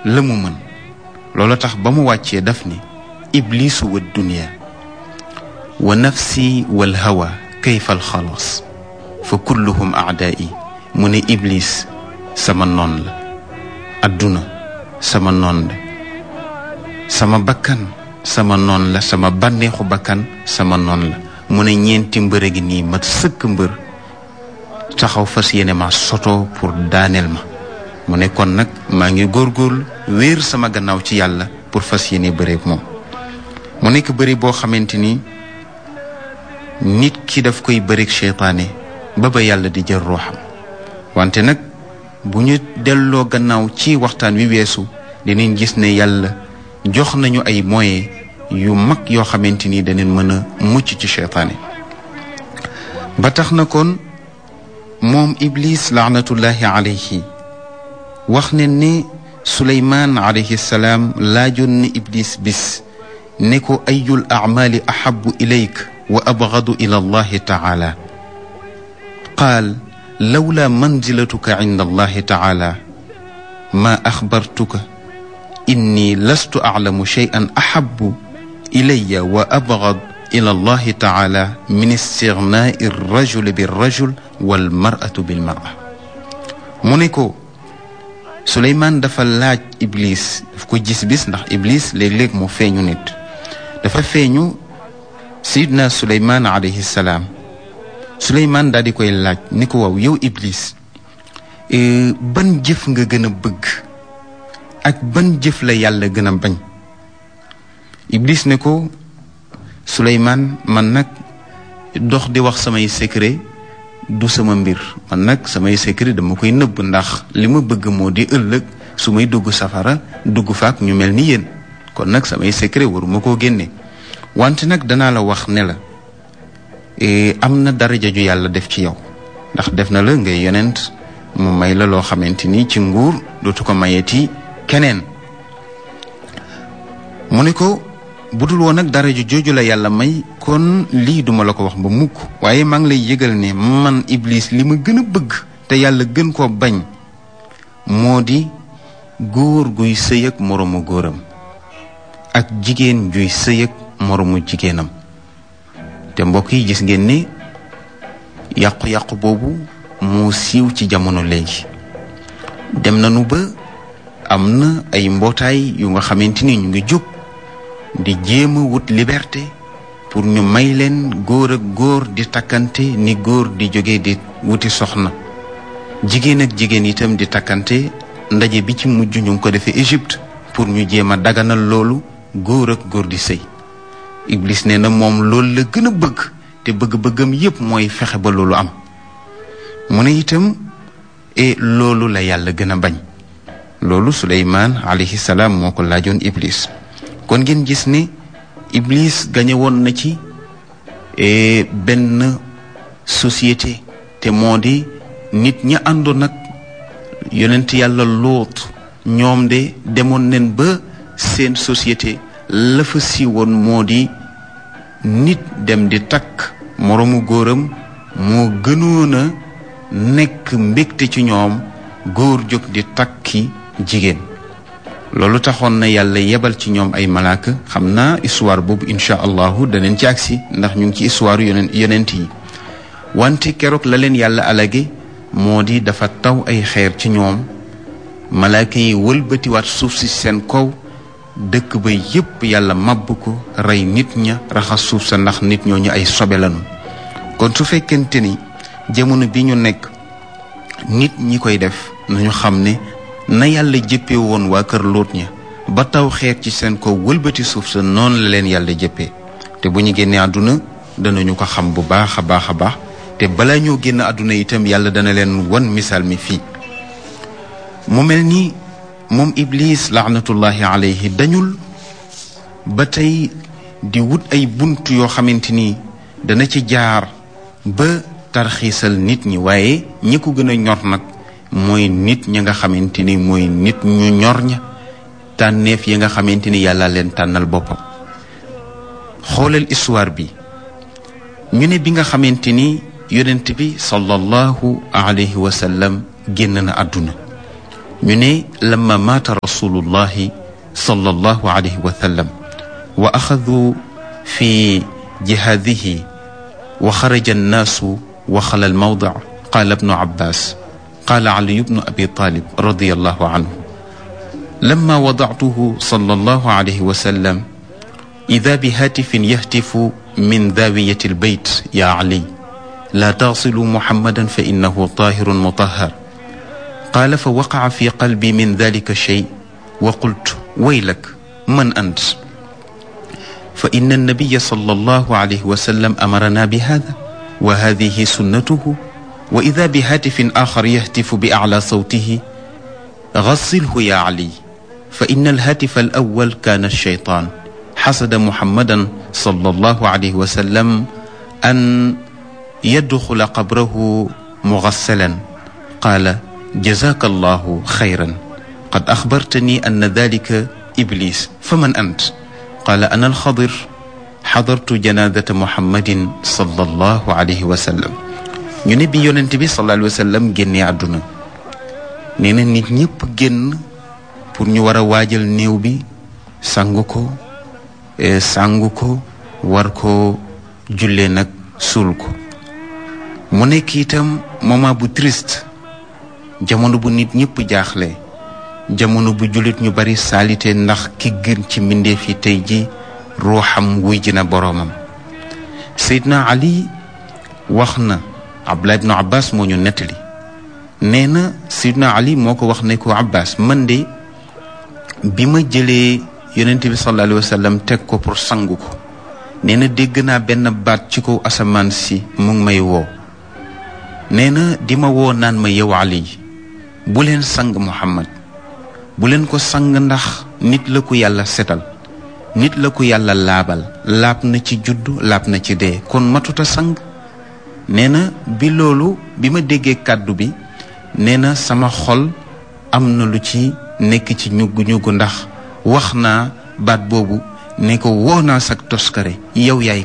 la mu mën loolu tax ba mu wàccee daf ni iblisu wa dunya wa nafsi wal hawa kayfa al xalas fa kulluhum aadaa'i mu ne iblis sama noon la adduna sama noon la sama bakkan sama noon la sama bànneexu bakkan sama noon la mu ne ñeenti mbër a gi nii mat sëkk mbër taxaw fas yéene ma soto pour daaneel ma mu ne kon nag maa ngi góorgóorlu wéer sama gannaaw ci yàlla pour fas yéene bëreek moom mu nekk bëri boo xamante ni nit ki daf koy bëreek seytaane ba yàlla di jël ruuxam wante nag bu ñu delloo gannaaw ci waxtaan wi weesu dinañ gis ne yàlla jox nañu ay moyens yu mag yoo xamante ni danañ mën a mucc ci seytaane ba tax na kon moom iblis laanatullahi alayhi wax ne ni suleymaan alayhi salaam laajoon na iblis bis ne ko ayul acmaali ahabu ilayk wa abgadu ila allahi taala qaal lawla manzilatuka inda allahi taala ma axbartuka inni lastu aclamu cheyan ahabu ilaya wa abgad ila allahi taala min istignaai rajuli birrajul walmaratu bilmara mu ne ko Suleymaan dafa laaj iblis daf ko gis bis ndax iblis léeg-léeg mu feeñu nit dafa feeñu sayidna Suleymaan alayhi salaam Suleymaan daal di koy laaj ni ko waaw yow iblis ban jëf nga gën a bëgg ak ban jëf la yàlla gën a bañ iblis ne ko Suleymaan man nag dox di wax samay secret du sama mbir man nag samay secret dama koy nëbb ndax li ma bëgg moo di ëllëg su may dugg safara dugg faak ñu mel ni yéen kon nag samay secret waruma koo génne wante nag danaa la wax ne la am na daraja ju yàlla def ci yow ndax def na la ngay yonent mu may la loo xamante ni ci nguur dootu ko mayeeti keneen mu ne ko budul woon nag daraja jooju la yàlla may kon lii duma la ko wax ba mukk waaye maa ngi lay yëgal ne man iblis li ma gën a bëgg te yàlla gën koo bañ moo di góor guy sëy ak moroomu góoram ak jigéen juy sëy ak moroomu jigéenam te mbokk yi gis ngeen ni yàqu-yàqu boobu moo siiw ci jamono léegi dem nañu ba am na ay mbootaay yu nga xamante ni ñu ngi jóg di jéem a wut liberté pour ñu may leen góor ak góor di takkante ni góor di jóge di wuti soxna jigéen ak jigéen itam di takkante ndaje bi ci mujj ñu ngi ko defee Égypte pour ñu jéem a daganal loolu góor ak góor di sëy Iblis nee na moom loolu la gën a bëgg te bëgg-bëggam yépp mooy fexe ba loolu am mu ne itam loolu la yàlla gën a bañ loolu Suleymaan alayhi salaam moo ko laajoon Iblis kon ngeen gis ne Iblis gañe woon na ci benn société te moo di nit ña àndoon nag yonent yàlla Luut ñoom de demoon nen ba seen société la fa siiwoon moo di nit dem di takk moroomu góoram moo gënoon a nekk mbégte ci ñoom góor jóg di takki jigéen loolu taxoon na yàlla yebal ci ñoom ay malaaka xam naa histoire boobu incha allahu danañ ci agsi ndax ñu ngi ci histoire yonent yi wante keroog la leen yàlla alage moo di dafa taw ay xeer ci ñoom malaaka yi wëlbatiwaat suuf si seen kaw dëkk ba yépp yàlla màbb ko rey nit ña raxas suuf sa ndax nit ñooñu ay sobe lañu kon su fekkente ni jamono bi ñu nekk nit ñi koy def nañu xam ne na yàlla jëppee woon waa kër Luut ña ba taw xeer ci seen kaw wëlbati suuf sa noonu la leen yàlla jëppee te bu ñu génnee àdduna danañu ko xam bu baax a baax a baax te balaa ñoo génn àdduna itam yàlla dana leen wan misaal mi fii mu mel ni moom Iblis laanatullahi alayhi dañul ba tey di wut ay bunt yoo xamante ni dana ci jaar ba tarxiisal nit ñi waaye ñi ko gën a ñor nag mooy nit ñi nga xamante ni mooy nit ñu ñor ña tànneef yi nga xamante ni yàlla leen tànnal boppam xoolal histoire bi ñu ne bi nga xamante ni yonent bi sallallahu alayhi wa sallam génn na àdduna ñu ne lamma maata rasulullahi sallallahu alayhi wa sallam wa axadu fi jihaadihi wa xaraja annaasu wa xala almawdic qaala ibnu abbas qaala aliyu bnu abi talib radiyallahu anhu lamma wadactuhu sallallahu alayhi wa sallam ida bihatifin yahtifu min daawiyati albayt ya ali laa taxsilu muhammadan fa innahu taahirun mutahhar qaala fa waqaca fi qalbi min dalika shay wa qultu waylak man ant fa inna annabiya sallallahu alayhi wa sallam amarana bi hada wa hadihi sunnatuhu wa ida bihatifin axar yahtifu bi aclaa sawtihi gassilhu ya ali fa inna alhatifa alawwal kaana alshaytaan xasada muhammadan sallallahu alayhi wa sallam an yadxula qabrahu mugassalan qaala jazaaka allahu xayran qad axbartani anna dalika iblis faman ant qaala ana alxadir xadartu janaazata muhammadin sallallahu alayhi wa sallam ñu ne bi yonent bi sallallahu alayhi wa sallam génnee àdduna nee na nit ñëpp génn pour ñu war a waajal néew bi sangu ko war ko jullee nag suul ko mu nekk itam moment bu triste jamono bu nit ñëpp jaaxle jamono bu jullit ñu bari saalite ndax ki gën ci mbindeef yi tey ji ruuxam wuy ji na boroomam Seydina Ali wax na Abdullah ibnu Abbas moo ñu nettali nee na Seydina Ali moo ko wax ne ko Abbas man de bi ma jëlee yonent bi sallallahu alayhi wa sallam teg ko pour sangu ko nee na dégg naa benn baat ci kaw asamaan si mu ngi may woo nee na di ma woo naan ma yow Ali bu leen sang Muhammad bu leen ko sang ndax nit la ko yàlla setal nit la ko yàlla laab na ci juddu laab na ci dee kon matuta sang nee na bi ma déggee kàddu bi nee na sama xol am na lu ci nekk ci ñuggu ndax wax naa baat boobu ne ko woo naa sag toskare yow yaay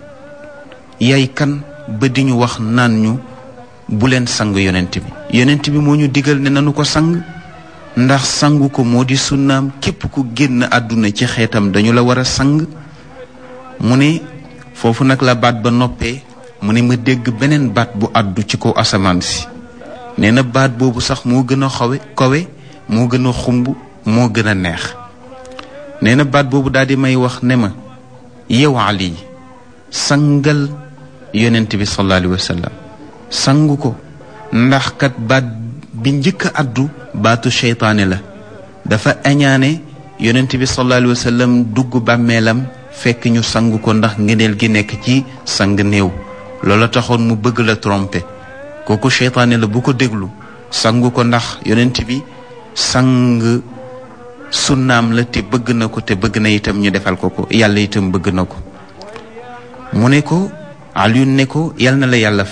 kan ba di ñu wax naan ñu bu leen sang yonent bi moo ñu digal ne nanu ko sang ndax sangu ko moo di sunnaam képp ku génn àdduna ci xeetam dañu la war a sang mu ne foofu nag la baat ba noppee mu ne ma dégg beneen baat bu àddu ci kaw asamaan si nee na baat boobu sax moo gën a kawe moo gën a xumb moo gën a neex nee na baat boobu daal di may wax ne ma yow Ali sangal yonent bi sallallahu alayhi wa sallam sangu ko ndax kat baat bi njëkk a addu baatu seytaane la dafa añaane yonent bi sallallahu alayhi wa sallam dugg bàmmeelam fekk ñu sangu ko ndax ngëneel gi nekk ci sang néew loola taxoon mu bëgg la tromper kooku seytaane la bu ko déglu sangu ko ndax yonent bi sang sunnaam la te bëgg na ko te bëgg na itam ñu defal ko yàlla itam bëgg na ko mu ne ko Alioune ne ko yal na la yàlla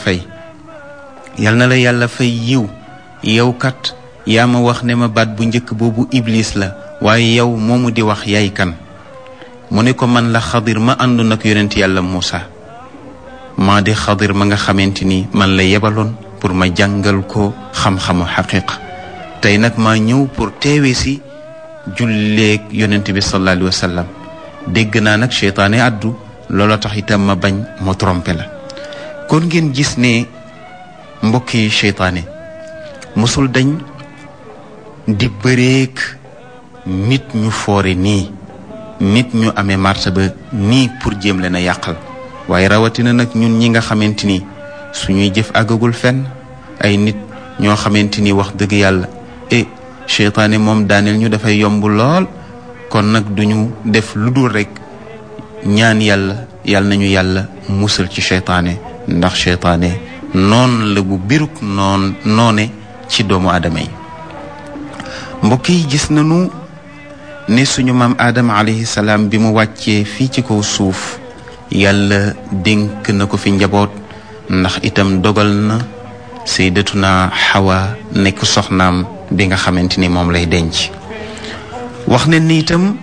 fay yiw yow kat yaa ma wax ne ma baat bu njëkk boobu iblis la waaye yow moomu di wax yaay kan mu ne ko man la Xadir ma àndoon ak yonent yàlla Muusa maa di Xadir ma nga xamante ni man la yebaloon pour ma jàngal ko xam-xamu xaqiqa tey nag maa ñëw pour teewe si julleeg yonent bi sallallahu alayhi wa sallam dégg naa nag seytaane addu loola tax itam ma bañ ma trompé la kon ngeen gis ne mbokki seytaane mosul dañ di bëreek nit ñu foore nii nit ñu amee martaba nii pour jéem leen a yàqal waaye rawatina nag ñun ñi nga xamante ni suñuy jëf àggagul fenn ay nit ñoo xamante ni wax dëgg yàlla seytaane moom daaneel ñu dafay yomb lool kon nag duñu def lu dul rekk ñaan yàlla nañu yàlla musal ci seytaane ndax seytaane noon la bu biruk noone ci doomu aadama yi mbokk yi gis nañu ne suñu maam aadama alayhi salaam bi mu wàccee fii ci kaw suuf yàlla dénk na ko fi njaboot ndax itam dogal na sayyidatuna Hawa nekk soxnaam bi nga xamante ni moom lay denc wax ne ni itam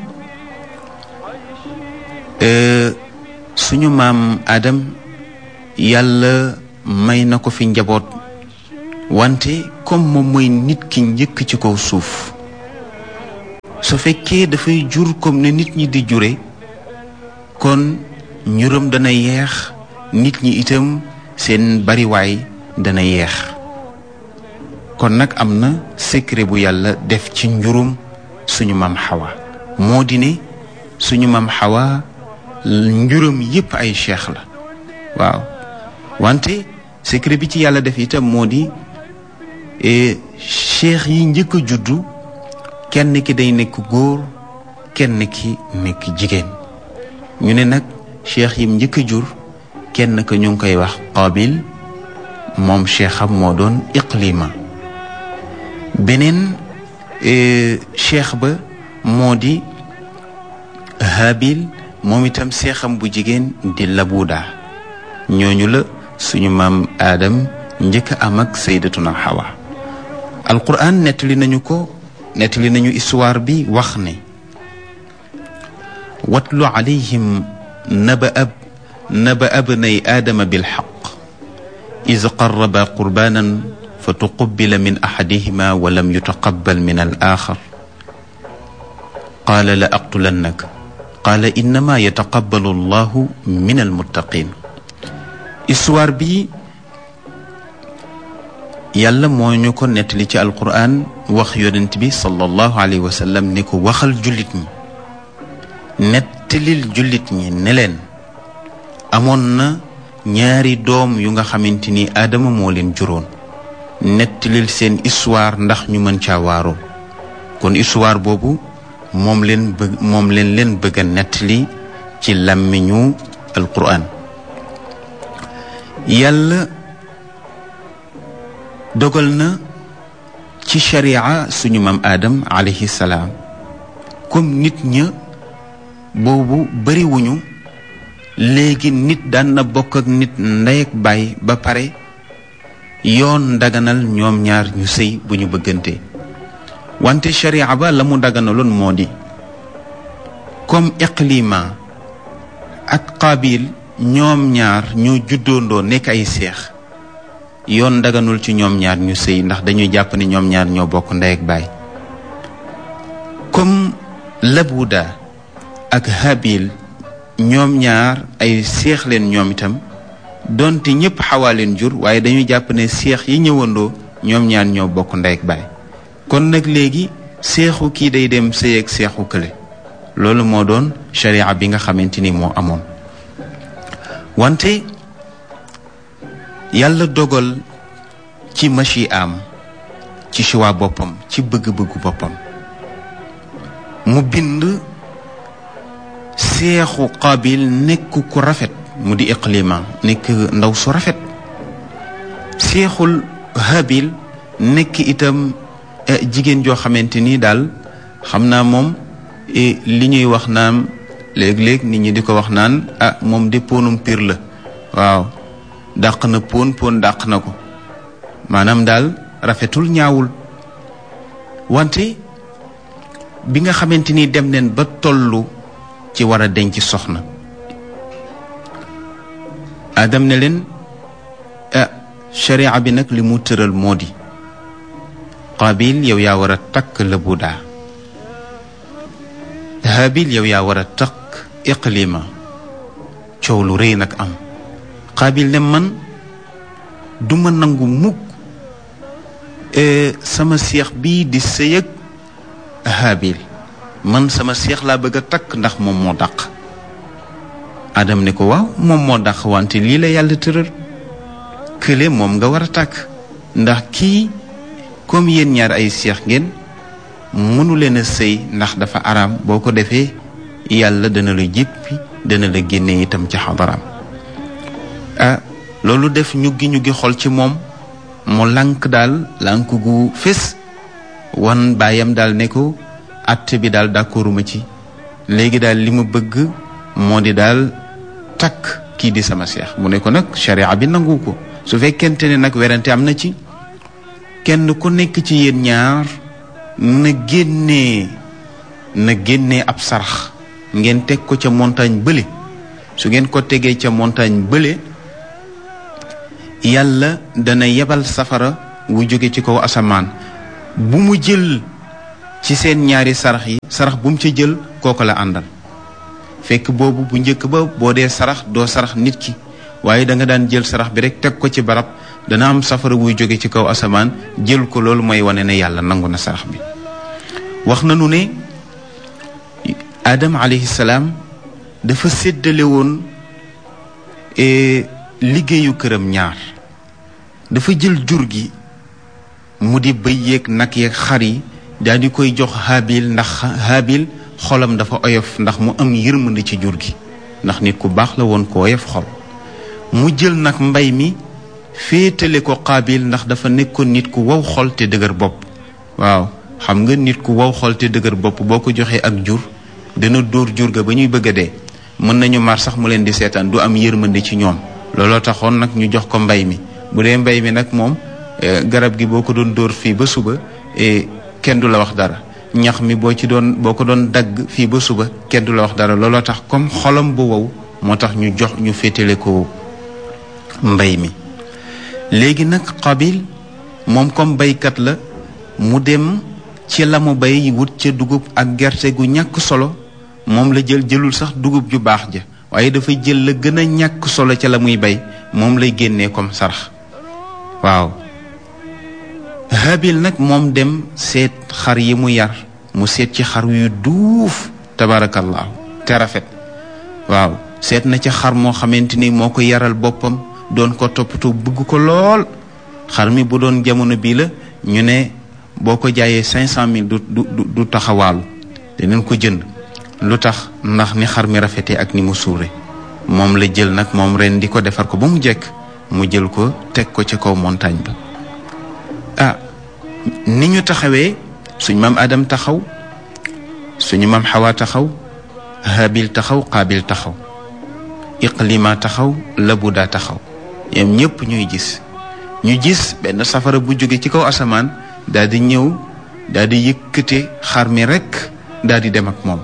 suñu maam Adam yàlla may na ko fi njaboot wante comme moom mooy nit ki njëkk ci kaw suuf su fekkee dafay jur comme ne nit ñi di jure kon ñuram dana yeex nit ñi itam seen bariwaay dana yeex kon nag am na secret bu yàlla def ci njurum suñu maam Hawa moo di ne suñu maam Hawa njuram yépp ay cheikh la waaw wante secret bi ci yàlla def itam moo di cheikh yi njëkk a juddu kenn ki day nekk góor kenn ki nekk jigéen ñu ne nag cheikh yim njëkk a jur kenn ka ñu ngi koy wax Qaabil moom cheikham moo doon Iqlima beneen cheikh ba moo di Haabil moom itam cheikham bu jigéen di Labuuda ñooñu la suñu maam Aadam njëkk a am ak sayyidatuna Hawa alquran nettali nañu histoire bi wax ne watlu alayhim naba abnay aadama bilxaq iz qarraba qurbanan fa tuqubila min axadihima wa lam yutaqabal min al axar qaala la aqtulannaka qaala innama yataqabbalu allahu min almuttaqin histoire bi yàlla moo ñu ko nettali ci alquran wax yonent bi sallallahu alayhi wa sallam ni ko waxal jullit ñi nettalil jullit ñi ne leen amoon na ñaari doom yu nga xamante ni aadama moo leen juróon nettalil seen histoire ndax ñu mën caa waaroo kon histoire boobu moom leen bëgg a nettali ci làmmiñu alquran yàlla dogal na ci sharia suñu maam Adam alayhi salaam comme nit ña boobu bariwuñu léegi nit daan na bokk ak nit ndey ak baay ba pare yoon daganal ñoom ñaar ñu sëy bu ñu bëggante wante sharia ba la mu daganaloon moo di comme Iqlima ak Qaabil ñoom ñaar ñoo juddoondoo nekk ay seex yoon daganul ci ñoom ñaar ñu sëy ndax dañuy jàpp ne ñoom ñaar ñoo bokk ndey ak baay comme Labuuda ak Haabil ñoom ñaar ay seex leen ñoom itam donte ñépp Xawaa leen jur waaye dañuy jàpp ne seex yi ñëwandoo ñoom ñaar ñoo bokk ndey ak baay kon nag léegi seexu kii day dem sëy ak seexu kële loolu moo doon sharia bi nga xamante ni moo amoon wante yàlla dogal ci machi am ci choix boppam ci bëgg-bëggu boppam mu bind seexu Qaabil nekk ku rafet mu di Iqlima nekk ndaw su rafet seexul Haabil nekk itam jigéen joo xamante ni daal xam naa moom li ñuy wax naan léeg-léeg nit ñi di ko wax naan moom de ponum pir la waaw dàq na pon dàq na ko maanaam daal rafetul ñaawul wante bi nga xamante ni dem neen ba tollu ci war a denc soxna Adam ne leen sharia bi nag li mu tëral moo di Qaabil yow yaa war a takk Labuuda Haabil yow yaa war a takk Iqlima coow lu rëy nag am Qaabil ne man duma nangu mukk sama seex bii di sëy ak Haabil man sama seex laa bëgg a takk ndax moom moo dàq Adam ne ko waaw moom moo dàq wante lii la yàlla tëral kële moom nga war a takk ndax kii comme yéen ñaar ay seex ngeen mënu leen a sëy ndax dafa araam boo ko defee yàlla dana la jéppi dana la génne itam ci xadaraam loolu def ñuggi xol ci moom mu lànk daal lànk gu fés wan baayam daal ne ko àtte bi daal d'accorduma ci léegi daal li ma bëgg moo di daal takk kii di sama seex mu ne ko nag sharia bi nangu ko su fekkente ne nag werante am na ci kenn ku nekk ci yéen ñaar na génnee ab sarax ngeen teg ko ca montagne bële su ngeen ko tegee ca montagne bële yàlla dana yebal safara wu jóge ci kaw asamaan bu mu jël ci seen ñaari sarax yi sarax bu mu ci jël kooku la àndal. fekk boobu bu njëkk ba boo dee sarax doo sarax nit ki waaye da nga daan jël sarax bi rek teg ko ci barab dana am safara wuy jóge ci kaw asamaan jël ko, loolu mooy wane ne yàlla nangu na sarax bi. wax nañu ne Adam alayhi salaam dafa séddale woon liggéeyu këram ñaar. dafa jël jur gi mu di bëy yeeg nag yeeg xar yi daal di koy jox Haabil ndax Haabil xolam dafa oyof ndax mu am yërmande ci jur gi ndax nit ku baax la woon ko oyof xol. mu jël nag mbay mi féetale ko Qaabil ndax dafa nekkoon nit ku wow xol te dëgër bopp. waaw xam nga nit ku wow xol te dëgër bopp boo ko joxee ak jur dana dóor jur ga ba ñuy bëgg a dee, mën nañu mar sax mu leen di seetaan, du am yërmande ci ñoom. looloo taxoon nag ñu jox ko mbay mi. bu dee mbay mi nag moom garab gi boo ko doon dóor fii ba suba kenn du la wax dara, ñax mi boo ko doon dagg fii ba suba kenn du la wax dara. looloo tax comme xolam bu wow moo tax ñu féetale ko mbay mi. léegi nag Qabil moom comme baykat la, mu dem ci la mu bay wut ca dugub ak gerte gu ñàkk solo. moom la jëlul sax dugub ju baax ja, waaye dafa jël la gën a ñàkk solo ca la muy bay, moom lay génnee comme sarax. waaw Haabil nag moom dem seet xar yi mu yar, mu seet ci xar yu duuf tabaarakallaahu te rafet. waaw seet na ca xar moo xamante ni moo ko yaral boppam, doon ko toppatoo bëgg ko lool. xar mi bu doon jamono bii la ñu ne boo ko jaayee 500,000 du taxawaalu, dinañ ko jënd. lu tax? ndax ni xar mi rafetee ak ni mu suure. moom la jël nag moom ren di ko defar ko ba mu jekk, mu jël ko teg ko ci kaw montagne ba. ni ñu taxawee, suñ maam Adam taxaw, suñu maam Xawa taxaw, Haabil taxaw, Qaabil taxaw, Iqlima taxaw, Labuda taxaw. ñoom ñëpp ñu gis benn safara bu jóge ci kaw asamaan daal di ñëw daal di yëkkate xar mi rekk daal di dem ak moom.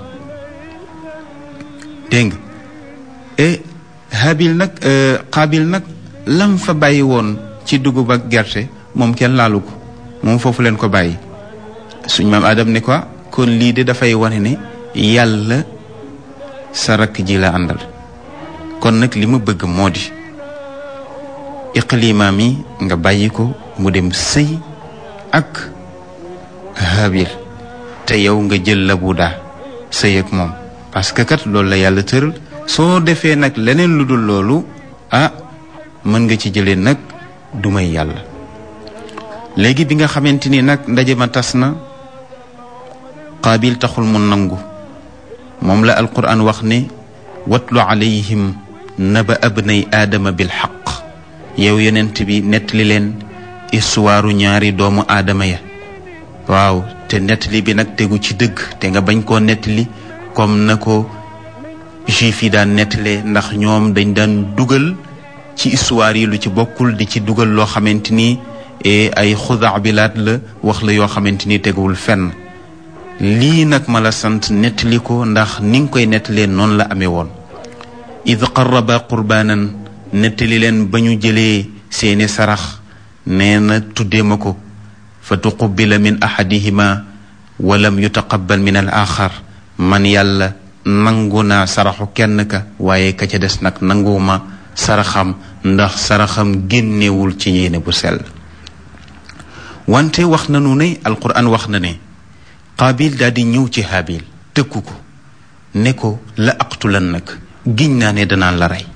dégg nga Haabil nag Qaabil nag lam fa bàyyi woon ci dugub ak gerte moom kenn laalu ko, moom foofu leen ko bàyyi. suñ maam Adam ne ko kon lii de dafay wane ne yàlla sa rakk ji la àndal. kon nag li ma bëgg moo di Iqlima mi nga bàyyi ko mu dem sëy ak Haabil, te yow nga jël Labuda sëy ak moom, parce que kat loolu la yàlla tëral. soo defee nag leneen lu dul loolu mën nga ci jëlee nag du may yàlla. léegi bi nga xamante ni nag ndaje ma tas na, Qaabil taxul mu nangu. moom la alquran wax ne watlu alayhim naba abnay aadama bil xaq. yow yonent bi nettali leen histoire ñaari doomu aadama ya. waaw te nettali bi nag tegu ci dëgg, te nga bañ koo nettali comme na ko juif yi daan nettalee, ndax ñoom dañ daan dugal ci histoire yi lu ci bokkul, di ci dugal loo xamante ni ay xudaa bilaat la, wax la yoo xamante ni teguwul fenn. lii nag ma la sant nettali ko ndax ni nga koy nettalee noonu la amee woon. id qarraba qurbaanan, nettali leen ba ñu jëlee seeni sarax, nee na tuddee ma ko. fa tuqubila min ahadihima walam yutaqabbal min al axar. man yàlla nangu naa saraxu kenn ka, waaye ka ca des nag nanguwuma saraxam, ndax saraxam génnewul ci yéene bu sell. wante wax nanu ne alquran wax na ne Qaabil daal di ñëw ci Haabil tëkku ko ne ko la aqtulan nag, giñ naa ne danaa la rey.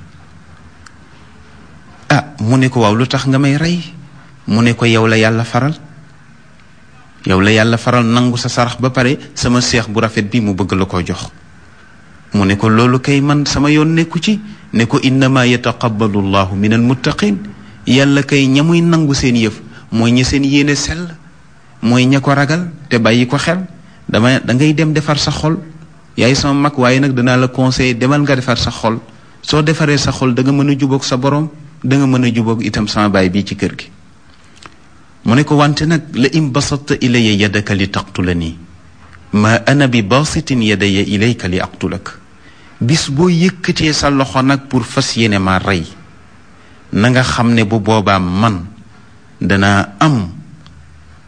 mu ne ko waaw lu tax nga may rey? mu ne ko yow la yàlla faral, nangu sa sarax ba pare sama seex bu rafet bi mu bëgg la ko jox. mu ne ko loolu kay man sama yoon nekku ci. ne ko innama yataqabbalu llahu min almuttaqin. yàlla kay ñamuy nangu seen yëf mooy ña seen yéene sell, mooy ña ko ragal te bàyyi ko xel. da ngay dem defar sa xol, yaay sama mag, waaye nag danaa la conseiller demal nga defar sa xol. soo defaree sa xol da nga mën a jubóog sa borom, da nga mën a jubóog itam sama baay bii ci kër gi. mu ne ko wante nag la in basatta ilayya yadaka li taqtulani ma ana bi basitin yadaya ilayka li aqtulak. bis boo yëkkatee sa loxo nag pour fas yéene ma rey, na nga xam ne bu boobaa man danaa am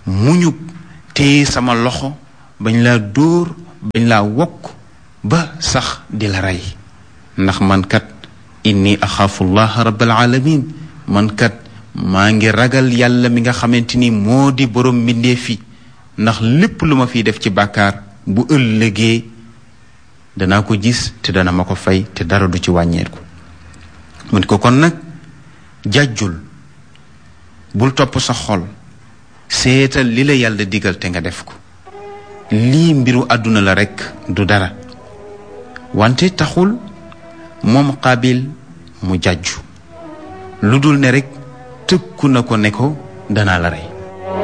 muñub téye sama loxo bañ laa dóor bañ laa wokk ba sax di la rey ndax man kat inni axaafu llaha rabbal alamin man kat maa ngi ragal yàlla mi nga xamante ni moo di borom mbindeef fi ndax lépp lu ma fiy def ci bàkkaar bu ëllëgee danaa ko gis te dana ma ko fay te dara du ci wàññeeku mu ne ko kon nag jàjjul bul topp sa xol seetal li la yàlla digal te nga def ko lii mbiru àdduna la rekk du dara wante taxul moom Qaabil mu jàjju lu dul ne rekk tëkku na ko ne ko danaa la rey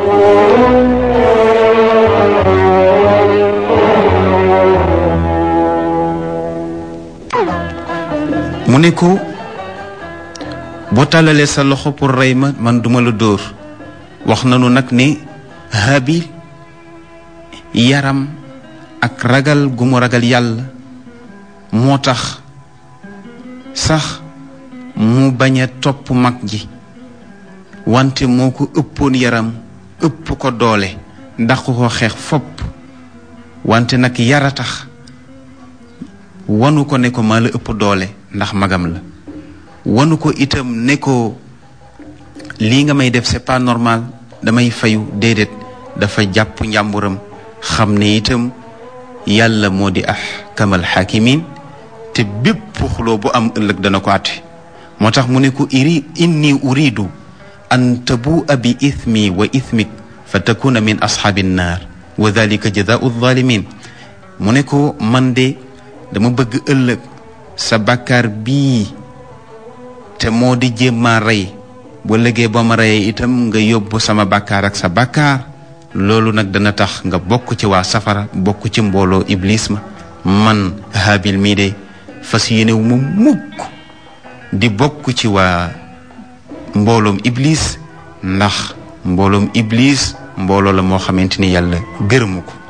mu ne ko boo tàllalee sa loxo pour rey ma man duma la dóor wax nanu nag ne Haabil yaram ak ragal gu mu ragal yàlla moo tax sax mu bañ a topp mag ji wante moo ko ëppoon yaram ëpp ko doole ndax ko xeex fopp wante nag yara tax wanu ko ne ko maa la ëpp doole ndax magam la wanu ko itam ne ko lii nga may def c'est pas normal damay fayu déedéet dafa jàpp njàmburam xam ne itam yàlla moo di ahkamal hakimin te bépp xuloo bu am ëllëg dana ko àtte moo tax mu ne ko inni uridu an tabu'a bi ithmi wa ithmik fa takuna min ashaabi nnaar wa dhalika jazaa'u zalimin mu ne ko man de dama bëgg ëllëg sa bàkkaar bii te moo di jéem maa rey bu ëllëgee ba ma reyee itam nga yóbbu sama bàkkaar ak sa bàkkaar loolu nag dana tax nga bokk ci waa safara bokk ci mbooloo iblis ma man Haabil mii de fas yéenewu ma mukk di bokk ci waa mbooloom iblis ndax mbooloom iblis mbooloo la moo xamante ni yàlla gërëmu ko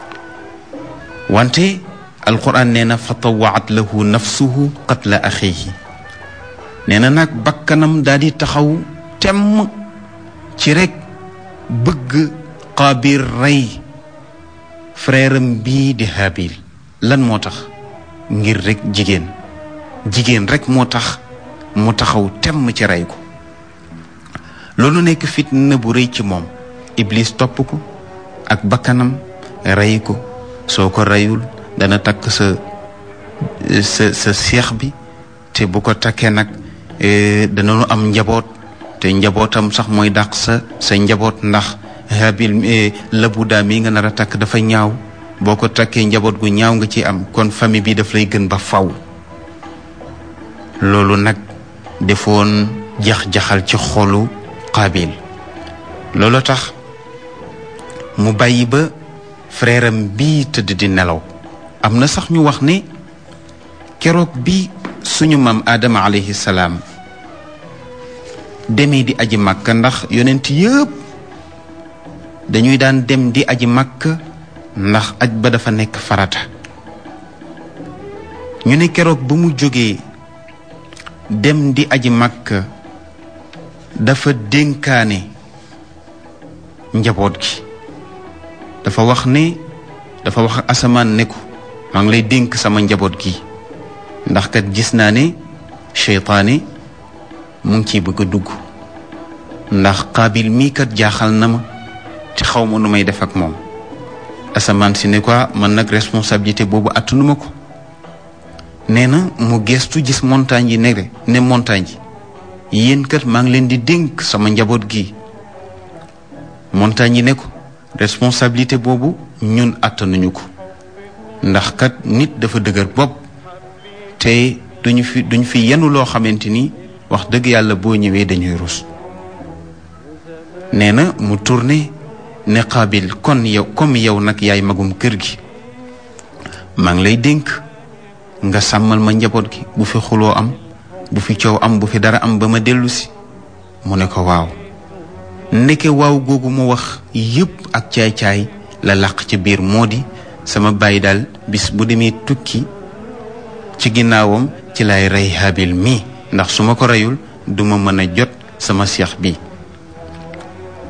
wante alquran nee na fa tawaat lahu nafsuhu qatla axihi nee na nag bakkanam daal di taxaw temm ci rek bëgg Qaabil rey frère am bii di Haabil lan moo tax ngir rek jigéen rek moo tax mu taxaw temm ci rey ko loolu nekk fitna bu rëy ci moom iblis topp ko ak bakkanam rey ko soo ko reyul dana takk sa seex bi te bu ko takkee nag danañu am njaboot te njabootam sax mooy dàq sa njaboot ndax Haabil labuda mi nga nar a takk dafa ñaaw boo ko takkee njaboot gu ñaaw nga ci am kon famille bi daf lay gën ba faw loolu nag defoon jax-jaxal ci xolu Qaabil loolu tax mu bàyyi ba frère am bii tëdd di nelaw am na sax ñu wax ne keroog bi suñu maam Adama alayhi salaam demee di aji Makka ndax yonent yëpp dañuy daan dem di aji Makka ndax aj ba dafa nekk farata ñu ne keroog ba mu jógee dem di aji Makka dafa dénkaane njaboot gi dafa wax asamaan ne ko maa ngi lay dénk sama njaboot gi ndax kat gis naa ne seytaane mu ngi ciy bëgg a dugg ndax Qaabil mii kat jaaxal na ma te xaw ma nu may def ak moom asamaan si ne quoi man nag responsabilité boobu attanuma ko nee na mu gestu gis montagne yi ne montagne yi yéen kat maa ngi leen di dénk sama njaboot gi montagne yi ne ko responsabilité boobu ñun attanuñu ko ndax kat nit dafa dëgër bopp te duñu fi yenu loo xamante ni wax dëgg yàlla boo ñëwee dañuy rus nee na mu tourné ne Qaabil kon yow comme yow nag yaay magum kër gi maa ngi lay dénk nga sàmmal ma njaboot gi bu fi xuloo am bu fi coow am bu fi dara am ba ma dellu si mu ne ko waaw ndeke waaw googu mu wax yépp ak caay-caay la làq ci biir moo di sama bàyyi daal bis bu demee tukki ci ginnaawam ci lay rey Haabil mii ndax su ma ko reyul duma mën a jot sama seex bi moom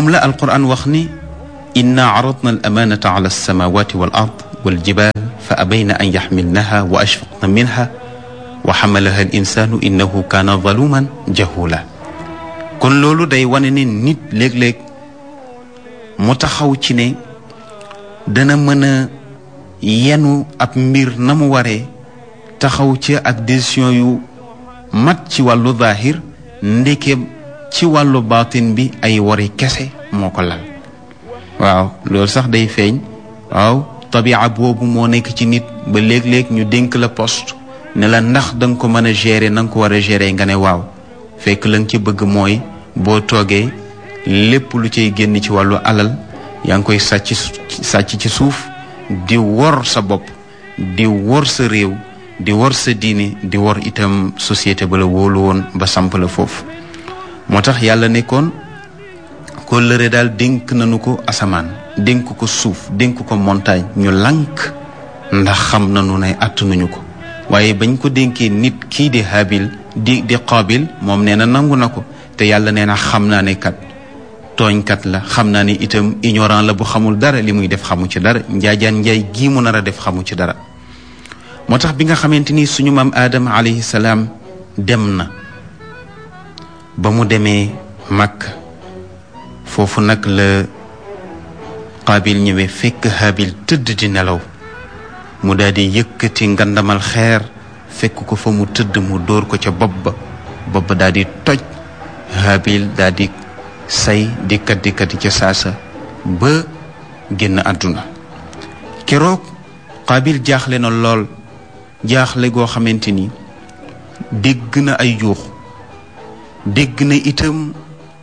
moom la alquran wax ni inna aradna al amanata ala alsamawati wal ard wal jibal fa abayna an yaxmilnaha wa ashfaqna minha wa xamalaha al insanu innahu kaana zaluman jahula kon loolu day wane ne nit léeg-léeg mu taxaw ci ne dana mën a yenu ab mbir na mu waree taxaw ci ak décision yu mat ci wàllu zahir ndeke ci wàllu baatin bi ay wari kese moo ko lal waaw loolu sax day feeñ waaw tabia boobu moo nekk ci nit ba léeg-léeg ñu dénk la poste ne la ndax danga ko mën a gérer na nga ko war a gérer nga ne waaw fekk la nga ci bëgg mooy boo toogee lépp lu cay génn ci wàllu alal yaa ngi koy sàcc ci suuf di wor sa bopp di wor sa réew di wor sa diine di wor itam société ba la wóolu woon ba samp la foofu moo tax yàlla nekkoon kóllëre daal dénk nañu ko asamaan dénk ko suuf dénk ko montagne ñu lànk ndax xam nañu ne attanuñu ko waaye bañ ko dénkee nit kii di Haabil di Qaabil moom nee na nangu na ko te yàlla nee na xam naa ne kat tooñkat la xam naa ne itam ignorant la bu xamul dara li muy def xamu ci dara njaajaan njaay gii mu nar a def xamu ci dara moo tax bi nga xamante ni suñu maam Aadama alayhi salaam dem na ba mu demee Makka foofu nag la Qaabil ñëwee fekk Haabil tëdd di nelaw mu daal di yëkkati ngandamal xeer fekk ko fa mu tëdd mu dóor ko ca bopp ba daal di toj Haabil daal di say di kaddi ca saasa ba génn àdduna keroog Qaabil jaaxle na lool jaaxle goo xamante ni dégg na ay yuux dégg na itam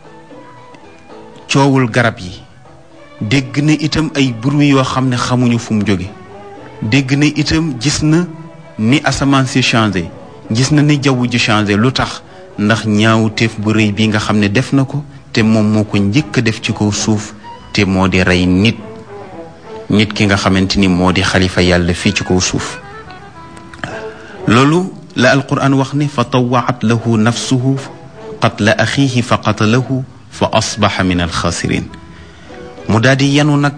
coowul garab yi dégg na itam ay bruit yoo xam ne xamuñu fu mu jóge dégg na itam gis na ni asamaan si changé gis na ni jaww ji changé lu tax ndax ñaawteef bu rëy bi nga xam ne def na ko te moom moo ko njëkk a def ci kaw suuf te moo di rey nit ki nga xamante ni moo di xalifa yàlla fii ci kaw suuf loolu la alquran wax ne fa tawaat lahu nafsuhu qatla axiihi fa qatalahu fa asbaxa min alxaasirin mu daal di yenu nag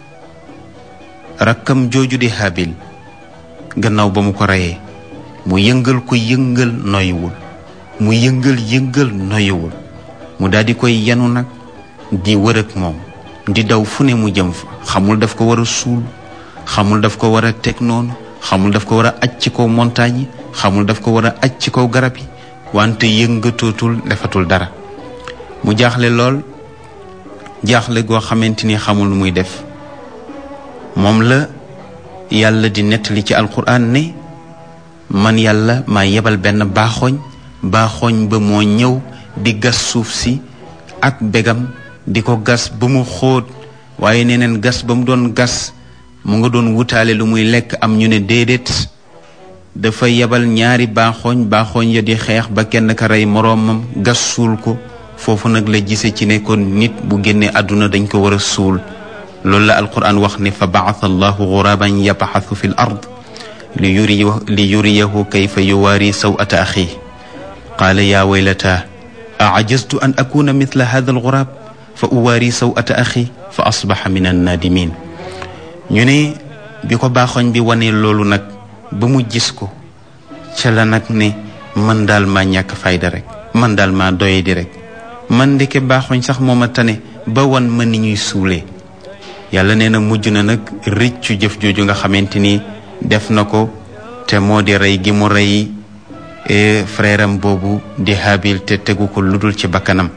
rakkam jooju di Haabil gannaaw ba mu ko reyee mu yëngal ko yëngal noyuwul mu yëngal noyuwul mu daal di koy yenu nag di wër ak moom di daw fu ne mu jëm fa xamul daf ko war a suul xamul daf ko war a teg noonu xamul daf ko war a aj ci kaw montagne yi xamul daf ko war a aj ci kaw garab yi wante yëngatootul defatul dara mu jaaxle lool jaaxle goo xamante ni xamul lu muy def moom la yàlla di nettali ci alquran ne man yàlla maa yebal benn baaxooñ ba moo ñëw di gas suuf si ak begam di ko gas ba mu xóot waaye neneen gas ba mu doon gas mu nga doon wutaale lu muy lekk am ñu ne déedéet dafa yebal ñaari baaxooñ ya di xeex ba kenn ka rey moroomam gas suul ko foofu nag la gise ci ne kon nit bu génnee àdduna dañ ko war a suul loolu la alquran wax ne fa baatha allahu guraban yabxathu fi l ard li yuriyahu kayfa yuwaari sawata axi qaala yaa waylata aajaztu an akuna mithla hada algurab fa uwaari sawata axi fa asbaxa min annaadimin ñu ne bi ko baaxoñ bi wane loolu nag ba mu gis ko ca la nag ne man daal maa ñàkk fayda rek man daal maa doye di rek man ndeke baaxoñ sax moo ma tane ba wan ma ni ñuy suulee yàlla nee na mujj na nag rëccu jëf jooju nga xamante ni def na ko te moo di rey gi mu rey frère am boobu di Haabil te tegu ko lu dul ci bakkanam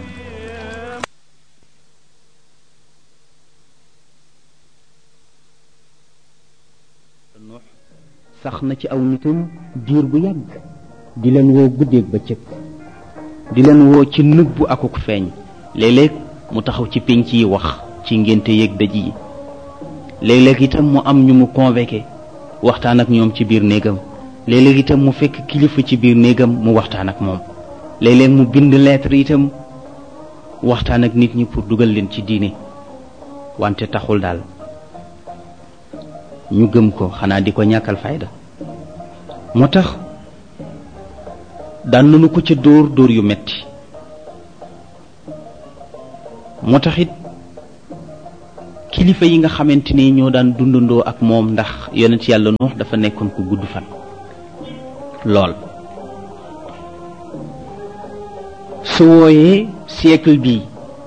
sax na ci aw nitam diir bu yàgg di leen woo guddeeg ba cëg di leen woo ci nëbbu akuk feeñ léeg-léeg mu taxaw ci pénc yi wax ci ngénte yeeg dëj yi léeg-léeg itam mu am ñu mu convoqué waxtaan ak ñoom ci biir néegam léeg-léeg itam mu fekk kilifa ci biir néegam mu waxtaan ak moom léeg-léeg mu bind lettre itam waxtaan ak nit ñi pour dugal leen ci diine wante taxul daal ñu gëm ko xanaa di ko ñàkkal fayda moo tax daan nañu ko ca dóor yu metti moo tax it kilifa yi nga xamante ni ñoo daan dundandoo ak moom, ndax yonent yàlla Nuux dafa nekkoon ku gudd fan lool. su wooyee siècle bii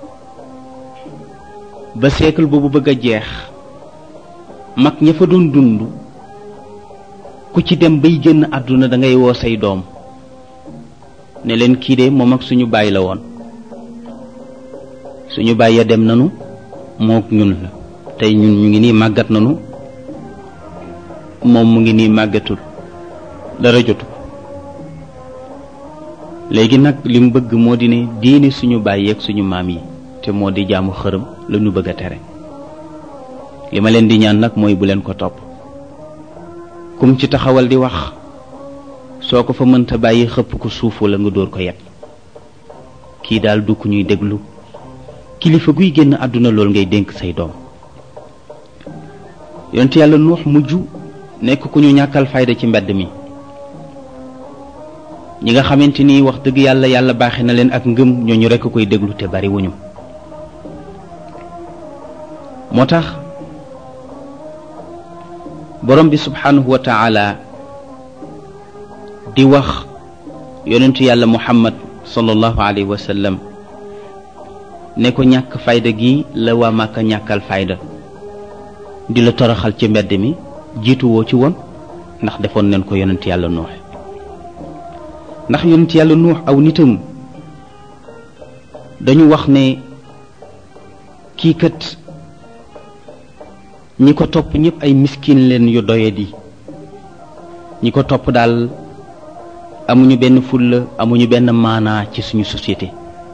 ba siècle boobu bëgg a jeex, mag ña fa doon dund ku ci dem bay génn àdduna da ngay woo say doom ne leen kii de moom ak suñu baay la woon, suñu baay ya dem nanu mook ñun la, tey ñun ñu ngi nii màggat nanu, moom mu ngi nii màggatul, dara jotu ko. léegi nag li mu bëgg moo di ne diine suñu baay yeeg suñu maam yi te moo di jaamu xërëm la ñu bëgg a tere. li ma leen di ñaan nag mooy bu leen ko topp, kum ci taxawal di wax soo ko fa mënta bàyyi xëpp ko suuf wala nga dóor ko yet. kii daal du ku ñuy déglu. kilifa guy génn àdduna lool ngay dénk say doom. yonent yàlla Nuux mujj nekk ku ñu ñàkkal fayda ci mbedd mi. ñi nga xamante ni wax dëgg yàlla yàlla baaxe na leen ak ngëm, ñooñu rekk koy déglu te bari wuñu. moo tax borom bi subhanahu wa taala di wax yonentu yàlla Muhammad sallallahu alayhi wa sallam ne ko ñàkk fayda gi la waa Màkka ñàkkal fayda, di la toroxal ci mbedd mi, jiitu woo ci woon, ndax defoon nañ ko yonent yàlla Nuux. ndax yonent yàlla Nuux aw nitam dañu wax ne kii kat ñi ko topp ñëpp ay miskin leen yu doyadi, ñi ko topp daal amuñu benn fulla, amuñu benn maanaa ci suñu société.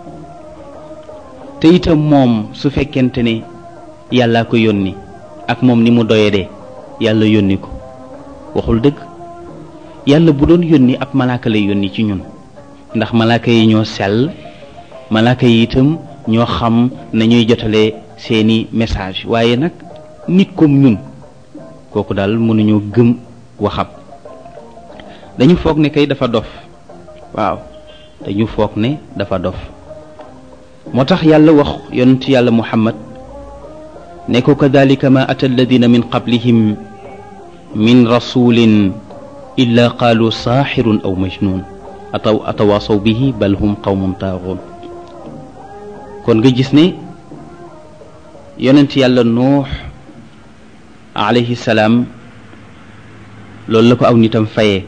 te itam moom su fekkente ne yàllaa ko yónni ak moom ni mu doyadee, yàlla yónni ko waxul dëgg. yàlla bu doon yónni ab malaaka lay yónni ci ñun, ndax malaaka yi ñoo sell, malaaka yi itam ñoo xam nañuy jotale seeni message. waaye nag nit comme ñun kooku daal mënuñoo gëm waxam. dañu foog ne kay dafa dof. waaw dañu foog ne dafa dof. moo tax yàlla wax yonent yàlla Muhammad ne ko kadhalika ma ata alladina min qablihim min rasulin illa qaalu saaxirun aw majnun atawaasaw bihi bal hum qawmun taaxuun. kon nga gis ne yonent yàlla Nuux alayhi salaam loolu la ko aw nitam fayee.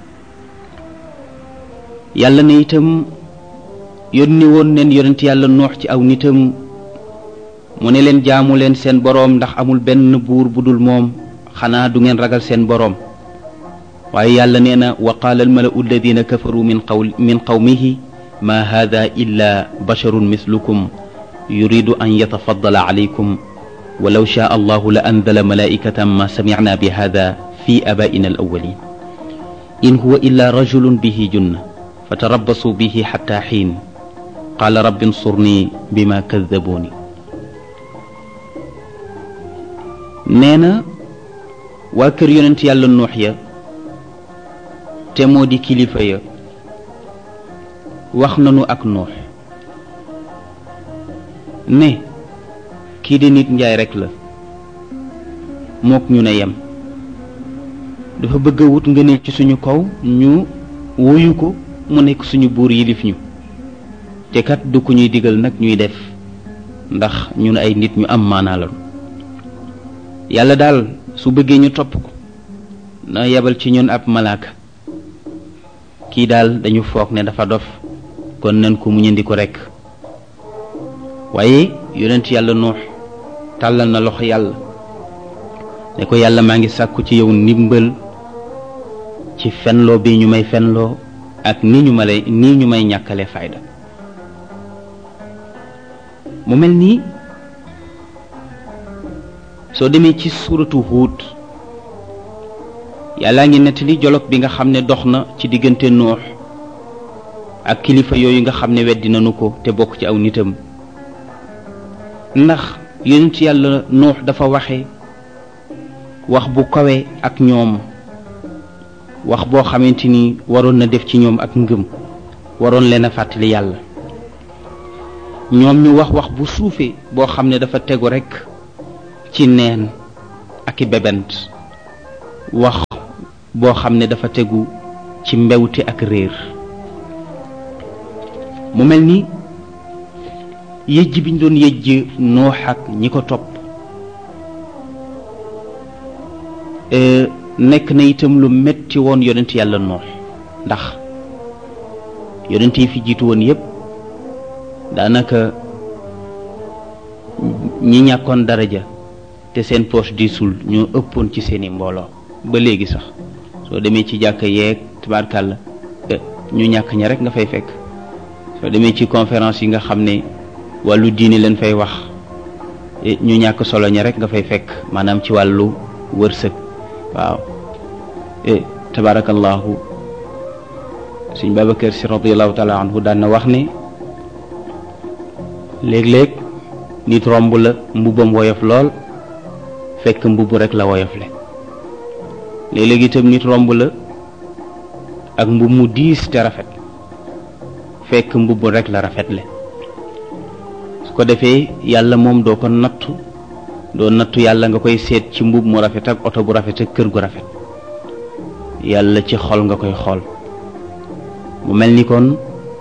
yàlla ne itam yónni woon neen yonent yàlla Nuux ci aw nitam mu ne leen jaamu leen seen boroom, ndax amul benn buur bu dul moom, xanaa du ngeen ragal seen boroom. waaye yàlla nee na wa qaala almalau alladina kafaru min qawmihi ma hada illa basharun mislukum yuridu an yatafaddala alaykum walaw shaa allahu la anzala malaikatan ma samicna bi hada fi abaina alawalin in huwa illa rajulun bihi junna fatarabbasu bihi xatta xiin qaala rabbi nsurni bima kaddabuuni. nee na waa kër yonent yàlla Nuux ya te moo di kilifa ya wax nanu ak Nuux ne kii di nit njaay rekk la, mook ñu ne yem, dafa bëgg a wut ngëneel ci suñu kaw, ñu wuyu ko mu nekk suñu buur yilif ñu, te kat du ko ñuy digal nag ñuy def, ndax ñun ay nit ñu am maanaa lañu. yàlla daal su bëggee ñu topp ko na yebal ci ñun ab malaaka. kii daal dañu foog ne dafa dof, kon nañ ko muñandi ko rekk. waaye yonent yàlla Nuux tàllal na loxo yàlla ne ko yàlla maa ngi sàkku ci yow ndimbal ci fenloo bi ñu may fenloo ak nii ñu may ñàkkale fayda. mu mel nii soo demee ci suuratu Huud yàllaa ngi nettali jolog bi nga xam ne dox na ci diggante Nuux ak kilifa yooyu nga xam ne weddi nañu ko te bokk ci aw nitam. ndax yonent yàlla Nuux dafa waxe wax bu kawe ak ñoom, wax boo xamante ni waroon na def ci ñoom ak ngëm, waroon leen a fàttali yàlla. ñoom ñu wax wax bu suufee boo xam ne dafa tegu rekk ci neen ak i bebent wax boo xam ne dafa tegu ci mbewte ak réer. mu mel ni yëjj biñ doon yëjj Nuux ak ñi ko topp nekk na itam lu metti woon yonent yàlla Nuux, ndax yonent yi fi jiitu woon yépp daanaka ñi ñàkkoon daraja te seen poche diisul ñoo ëppoon ci seeni mbooloo. ba léegi sax soo demee ci jàkka yeeg tabaarkàlla ñu ñàkk ña rek nga fay fekk. soo demee ci conférence yi nga xam ne wàllu diini leen fay wax ñu ñàkk solo ña rek nga fay fekk, maanaam ci wàllu wërsëg. waaw tabarakallahu sëñ Babacar Si radiyallahu taala anhu daan na wax ne léeg-léeg nit romb la mbubbam woyof lool fekk mbubb rek la woyofle. léeg-léeg itam nit romb la ak mbubb mu diis te rafet fekk mbubb rek la rafetle. su ko defee yàlla moom doo ko nattu, doo nattu yàlla nga koy seet ci mbubb mu rafet ak oto bu rafet ak kër gu rafet. yàlla ci xol nga koy xool. mu mel ni kon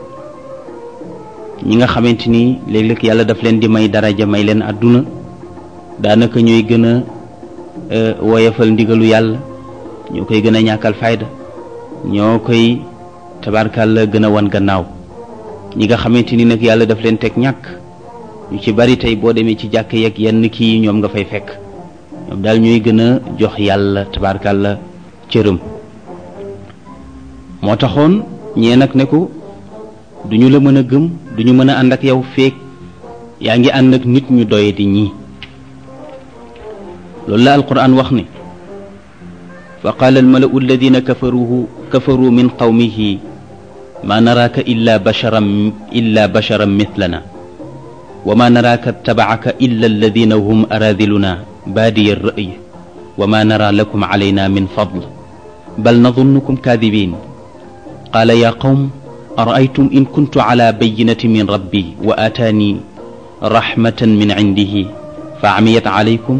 ñi nga xamante ni léeg-léeg yàlla daf leen di may daraja may leen àdduna daanaka ñooy gën a woyafal ndigalu yàlla, ñoo koy gën a ñàkkal fayda, ñoo koy tabarkàlla gën a wan gannaaw. ñi nga xamante ni nag yàlla daf leen teg ñàkk, ñu ci bari tey boo demee ci jàkk yeeg yenn kii ñoom nga fay fekk, ñoom daal ñooy gën a jox yàlla tabarkàlla cërëm. moo taxoon ñee nag ne ko duñu la mën a gëm, duñu mën a ànd ak yow feek yaa ngi ànd ak nit ñu doye di ñii. loolu la alquran wax ni fa qaala almalau alladina kafaru min qawmihi ma naraaka illa basharan mithlana wa ma naraaka tabaaka illa alladina hum aradiluna baadiya alra'y wa ma nara lakum alayna min fadl bal nadunnukum kaadibin qaala ya qawm ara'aytum in kuntu ala bayyinatin min rabbi wa aataani rahmatan min indihi fa amiyat alaykum.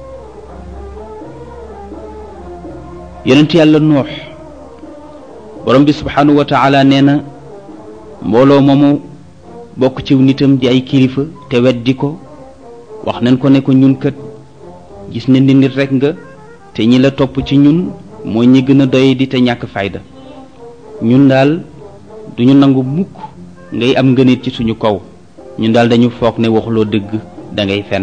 yonent yàlla Nuux borom bi subhanahu wa taala nee na mbooloo moomu bokk ci nitam di ay kilifa te weddi ko wax nañ ko ne ko ñun kat gis nañ ni nit rek nga te ñi la topp ci ñun mooy ñi gën a doy di te ñàkk fayda. ñun daal duñu nangu mukk ngay am ngënit ci suñu kaw, ñun daal dañu foog ne waxuloo dëgg da ngay fen.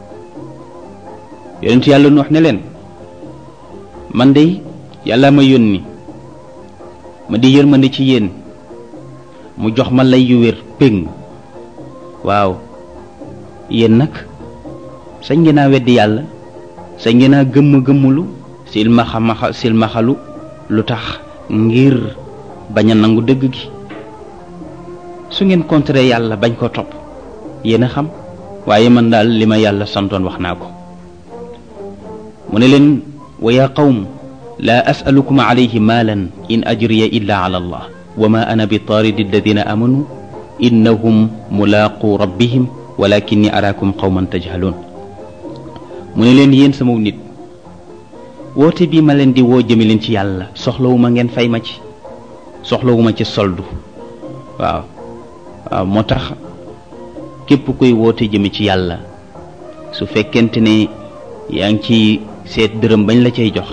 yonent yàlla Nuux ne leen man de yàlla ma yónni ma di yërmande ci yéen, mu jox ma lay yu wér péng. waaw yéen nag sañ ngeen a weddi yàlla, sañ ngeen a gëmmulu silmaxalu lu tax ngir bañ a nangu dëgg gi. su ngeen contré yàlla bañ ko topp yéen a xam, waaye man daal li ma yàlla santoon wax naa ko. mu ne leen wa yaa qawm laa asalukum alayhi maalan in ajriya illa ala allah wa ma ana bi taaridi alladina amanu innahum mulaaqu rabbihim walakinni araakum qawman tajhaluun. mu ne leen yéen sama nit, woote bii ma leen di woo jëme leen ci yàlla soxlawuma ngeen fay ma ci, soxlawuma ci soldu. waaw moo tax képp kuy woote jëme ci yàlla su fekkente ne yaa ngi ci seet dërëm bañ la cay jox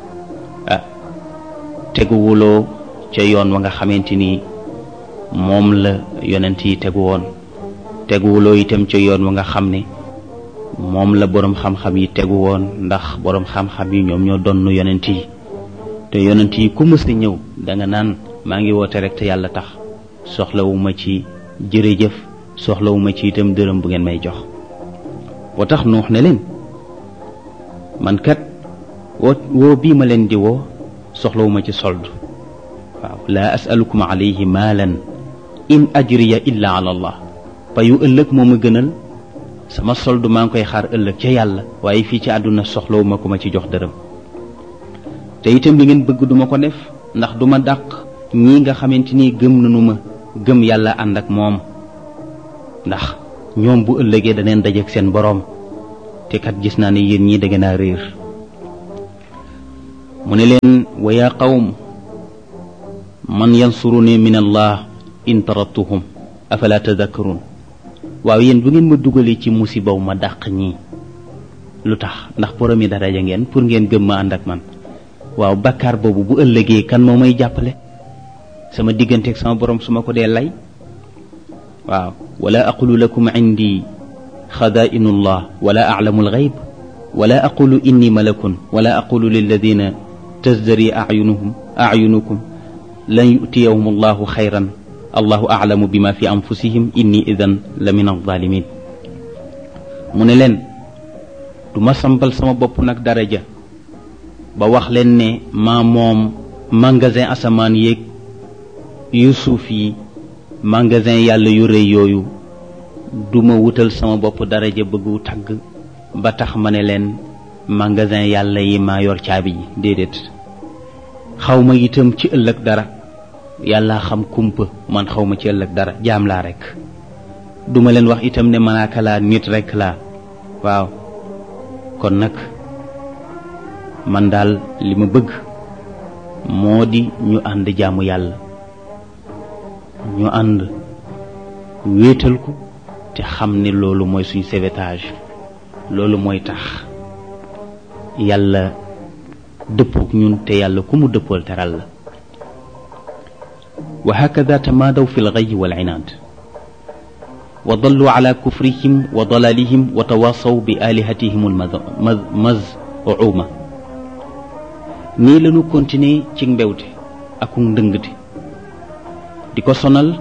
teguwuloo ca yoon wa nga xamante ni moom la yonent yi tegu woon, teguwuloo itam ca yoon wa nga xam ne moom la boroom xam-xam yi tegu woon, ndax boroom xam-xam yi ñoom ñoo donn yonent yi. te yonent yi ku mës a ñëw da nga naan maa ngi woote rek te yàlla tax, soxlawuma ci jërëjëf, soxlawuma ci itam dërëm bu ngeen may jox. boo tax Nuux ne leen man kat woo bii ma leen di woo soxlawuma ci sold. waaw laa asalukum alayhi maalan in ajriya illa ala allah. payu ëllëg moo ma gënal, sama sold maa ngi koy xaar ëllëg ca yàlla, waaye fii ci àdduna soxlawuma ku ma ci jox dërëm. te itam li ngeen bëgg duma ko def, ndax duma dàq ñii nga xamante ni gëm nañu ma, gëm yàlla ànd ak moom, ndax ñoom bu ëllëgee daneen dajeek seen boroom. te kat gis naa ne yéen ñii da ngeen a réer mu ne leen wa yaa qawm man yansuruni min allah in tarattuhum afala tadakkarun waaw yéen bu ngeen ma dugalee ci musibaw ma dàq ñii lu tax ndax boromi daraja ngeen pour ngeen gëm ma ànd ak man waaw bàkkaar boobu bu ëllëgee kan moo may jàppale sama digganteeg sama borom su ma ko dee lay waaw wala aqulu lakum indi xadaa'inu llah wala aclamu alxayb wala aqulu inni malakun wala aqulu lilladina tazdari acyunukum lan yu'tiyahum allahu xayran allahu aclamu bima fi anfusihim inni idan la min alzalimin mu ne leen du ma sambal sama bopp nag daraja ba wax leen ne maa moom magasin asamaan yéeg yu suuf yi magasin yàlla yu rëy yooyu duma wutal sama bopp daraja bëggu tagg ba tax ma ne leen magasin yàlla yi maa yor caabi ji déedéet xaw ma itam ci ëllëg dara yàlla xam kumpa man xaw ma ci ëllëg dara jaam laa rekk duma leen wax itam ne malaaka laa nit rekk laa waaw kon nag man daal li ma bëgg moo di ñu ànd jaamu yàlla ñu ànd wéetal ko te xam ne loolu mooy suñ sauvetage loolu mooy tax yàlla dëppook ñun te yàlla ku mu dëppool teral la wa hakada tamaadaw fi lxay walcinaad wa dallu ala kufrihim wa dalalihim wa tawaasaw bi alihatihim almaz'uma nii lañu continuer ci mbewte ak ndëngte di ko sonal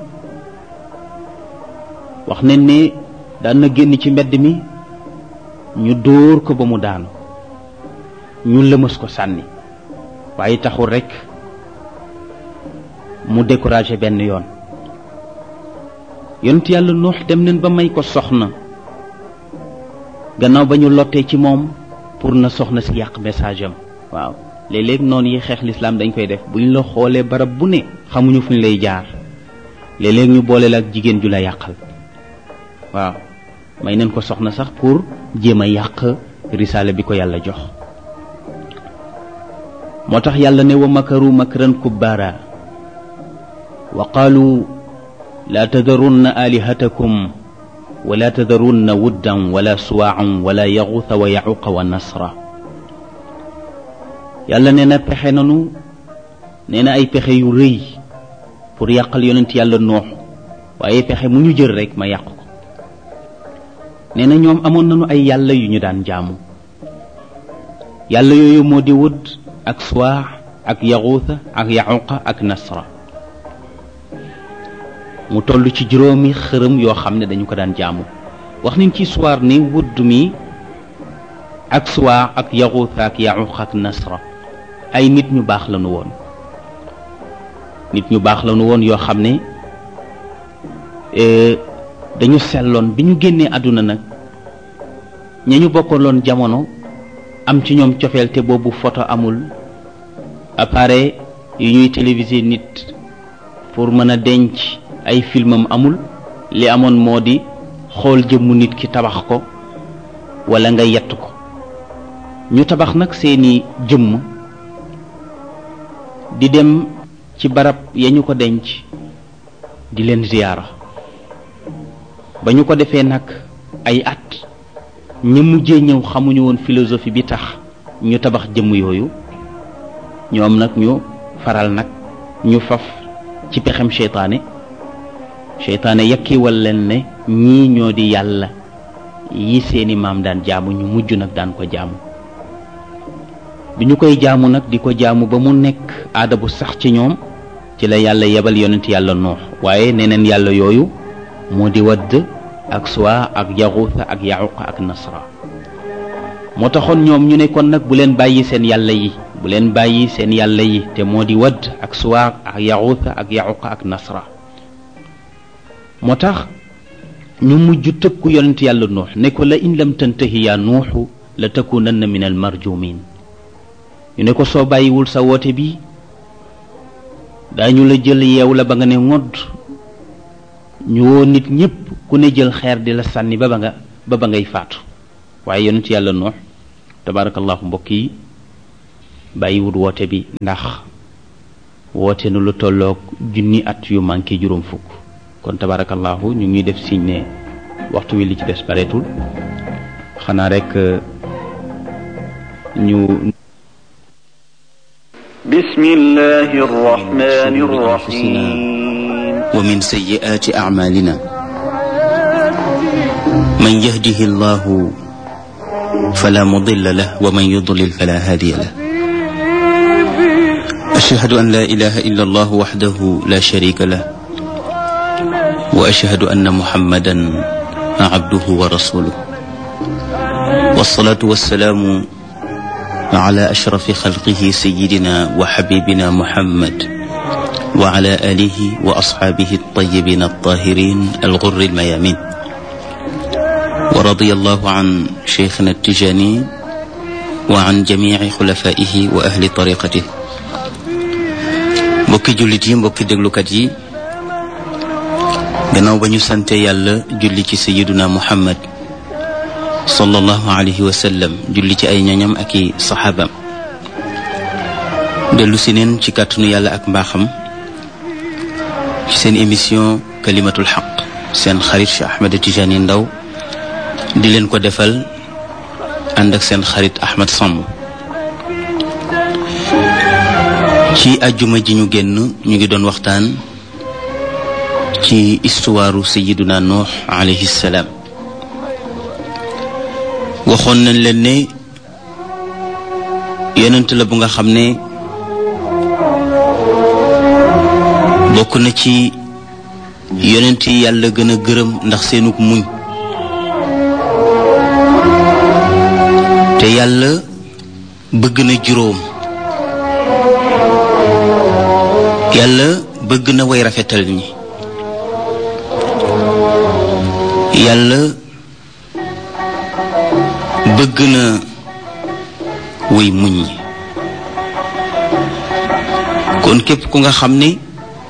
wax nañ ne daan na génn ci mbedd mi ñu dóor ko ba mu daanu ñu lëmas ko sànni waaye taxul rekk mu découragé benn yoon yonent yàlla Nuux dem nañ ba may ko soxna gannaaw ba ñu lottee ci moom pour na soxna si yàq message am waaw léeg-léeg noonu yi xeex lislaam dañ koy def bu ñu la xoolee barab bu ne xamuñu fu ñu lay jaar léeg-léeg ñu boole la ak jigéen ju la yàqal waaw may nañ ko soxna sax pour jéem a yàq risaale bi ko yàlla jox moo tax yàlla ne wa makaru makran kubbaara wa qaalu laa tadarunna alihatakum wala tadarunna wuddan wala suwaacan wala yaxuuta wa yaxuqa wa nasra yàlla nee na pexe nanu nee na ay pexe yu rëy pour yàqal yonent yàlla Nuux waaye pexe mu ñu jël rekk ma yàq ko nee na ñoom amoon nañu ay yàlla yu ñu daan jaamu yàlla yooyu moo di wudd ak suwaax ak yaxuuta ak yaxuqa ak nasra mu toll ci juróomi xërëm yoo xam ne dañu ko daan jaamu wax nañ ci suwaar ni wudd mi ak suwaax ak yaxuuta ak yaxuqa ak nasra ay nit ñu baax lañu woon nit ñu baax lañu woon yoo xam ne dañu selloon bi ñu génnee àdduna nag ña ñu bokkaloon jamono am ci ñoom cofeel te boobu photo amul appareil yu ñuy téléviser nit pour mën a denc ay filmam amul li amoon moo di xool jëmmu nit ki tabax ko walla nga yett ko ñu tabax nag seeni jëmm di dem ci barab ya ñu ko denc di leen ziyaara ba ñu ko defee nag ay at ñu mujjee ñëw xamuñu woon philosophie bi tax ñu tabax jëmm yooyu ñoom nag ñu faral nag ñu faf ci pexem seytaane yakkiwal leen ne ñii ñoo di yàlla yi seeni maam daan jaamu ñu mujj nag daan ko jaamu bi ñu koy jaamu nag di ko jaamu ba mu nekk aada bu sax ci ñoom ci la yàlla yebal yonent yàlla Nuux waaye neneen yàlla yooyu moo di wadd ak suwa ak yaxuuta ak yaxuqa ak nasra moo taxoon ñoom ñu ne kon nag bu leen bàyyi seen yàlla yi bu leen bàyyi seen yàlla yi te moo di wadd ak suwa ak yaxuuta ak yaxuqa ak nasra moo tax ñu mujj tëkku yonent yàlla Nuux ne ko la in lam tantahi yaa nuuxu la takunanna min al marjumin ñu ne ko soo bàyyiwul sa woote bi daañu la jël yeew la ba nga ne ngodd ñu woo nit ñépp ku ne jël xeer di la sànni ba ba ngay faatu waaye yonent yàlla Nuux tabarakallahu mbokk yi bàyyiwut woote bi ndax woote na lu tolloog 1000 at yu manqué juróom fukk kon tabarakallahu ñu ngi def signe ne waxtu wi li ci des bareetul xanaa rek ñu bismillahi rrahmani rrahim wa min sayyi'ati a'malina man yahdihi Allahu fala mudilla lahu wa man yudlil fala hadiya lahu أشهد أن لا إله إلا الله وحده لا شريك له وأشهد أن محمدا عبده ورسوله والصلاة والسلام على أشرف خلقه سيدنا وحبيبنا محمد وعلى آله وأصحابه الطيبين الطاهرين الغر الميامين ورضي الله عن شيخنا التجاني وعن جميع خلفائه وأهل طريقته mbokki jullit yi mbokki déglukat yi gannaaw ba ñu sante yàlla julli ci sayiduna muhammad sallallahu alayhi wa sallam julli ci ay ñoñam ak i saxaabam dellu si neen ci kàttanu yàlla ak mbaaxam ci seen émission kalimatul xaq seen xarit Cheikh Ahmed Tidiane Ndao di leen ko defal ànd ak seen xarit Ahmed Samb ci àjjuma ji ñu génn ñu ngi doon waxtaan ci histoire sayiduna Nuux alayhi salaam waxoon nañ leen ne yonent la bu nga xam ne bokk na ci yonent yi yàlla gën a gërëm ndax seenug muñ te yàlla bëgg na juróom yàlla bëgg na way rafetal ñi yàlla bëgg na way muñ ñi kon képp ku nga xam ne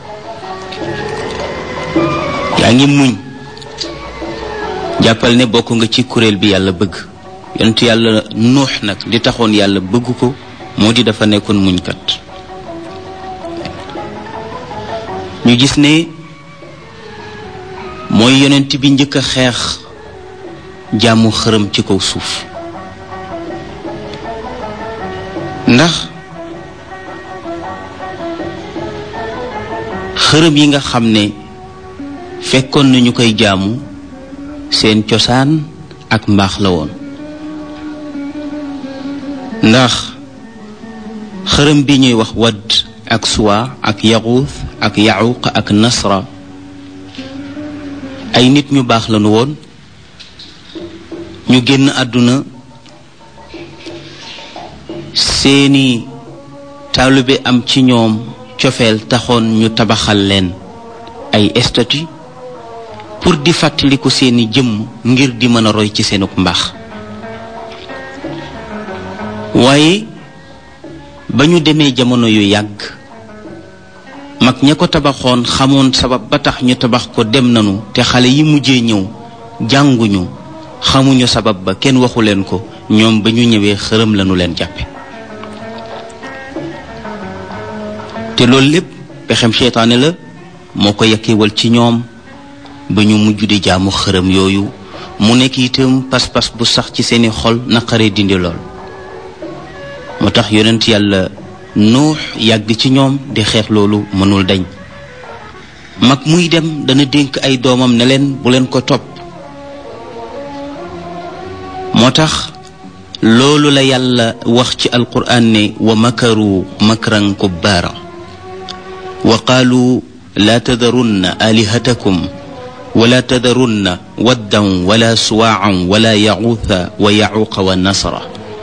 yaa ngi muñ jàppal ne bokk nga ci kuréel bi yàlla bëgg yonent yàlla Nuux nag li taxoon yàlla bëgg ko moo di dafa nekkoon muñkat ñu gis ne mooy yonent bi njëkk a xeex jaamu xërëm ci kaw suuf ndax xërëm yi nga xam ne fekkoon nañu koy jaamu seen cosaan ak mbaax la woon ndax xërëm bi ñuy wax wadd ak suwa ak yaxuus ak yaxuq ak nasra ay nit ñu baax lañu woon ñu génn àdduna seeni taalibe am ci ñoom cofeel taxoon ñu tabaxal leen ay statue pour di fàttaliku seeni jëmm ngir di mën a roy ci seenuk mbaax waaye ba ñu demee jamono yu yàgg mag ña ko tabaxoon xamoon sabab ba tax ñu tabax ko dem nanu te xale yi mujjee ñëw jànguñu xamuñu sabab ba kenn waxu leen ko ñoom ba ñu ñëwee xërëm lañu leen jàppe te loolu lépp pexem seytaane la moo ko yakkiwal ci ñoom ba ñu mujj di jaamu xërëm yooyu mu nekk itam pas-pas bu sax ci seeni xol naqaree dindi lool moo tax yonent yàlla Nuux yàgg ci ñoom di xeex loolu mënul dañ mag muy dem dana dénk ay doomam ne leen bu leen ko topp moo tax loolu la yàlla wax ci alquraan ne wa makaru makran kubbaara wa qaalu laa tadarunna alihatakum wala tadarunna waddan wala suwaacan wala yaxuuta wa yaxuuqa wa nasra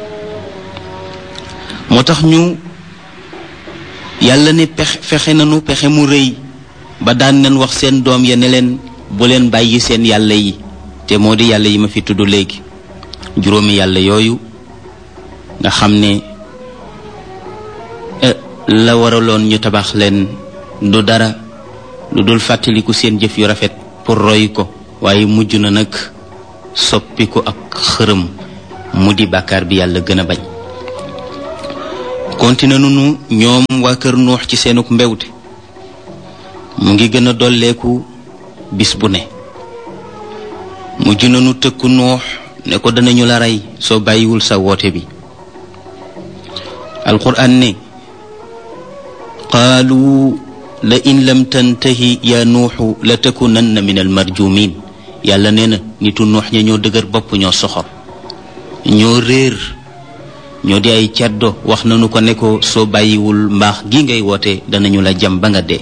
moo tax ñu yàlla ne fexe nanu pexe mu rëy ba daan nañ wax seen doom ya ne leen bu leen bàyyi seen yàlla yi te moo di yàlla yi ma fi tudd léegi juróomi yàlla yooyu nga xam ne la waraloon ñu tabax leen du dara lu dul fàttaliku seen jëf yu rafet pour roy ko waaye mujj na nag soppiku ak xërëm mu di bàkkaar bi yàlla gën a bañ. continué nunu ñoom waa kër Nuux ci seenuk mbewte mu ngi gën a dolleeku bis bu ne. mujj nanu tëkku Nuux ne ko danañu la rey soo bàyyiwul sa woote bi. alquran ne qaalu la in lam tantahi ya nuuxu la takunanna min almarjumin. yàlla nee na nitu Nuux ña ñoo dëgër bopp, ñoo soxor, ñoo réer, ñoo di ay ceddo. wax nanu ko ne ko soo bàyyiwul mbaax gi ngay woote danañu la jam ba nga dee.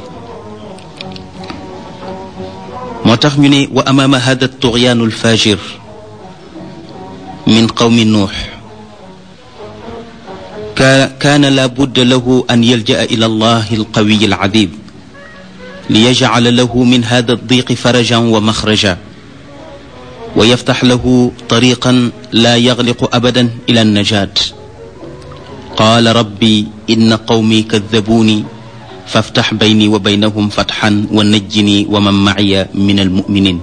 moo tax ñu ne wa amaama hada tughyaanu alfajir min qawmi Nuux kaana la budda lahu an yalja'a ila allahi alqawiyi al'adid liyaj'ala lahu min hada ad-diqi farajan wa makhraja wa yaftax lahu tariqan la yaghliqu abadan ila an-najaat. qaala rabbi inna qawmi kaddabuuni faftax bayni wa baynahum fatxan wa najjini wa man maciya min almuminin.